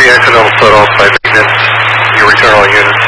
accidental set off by maintenance. You return all units.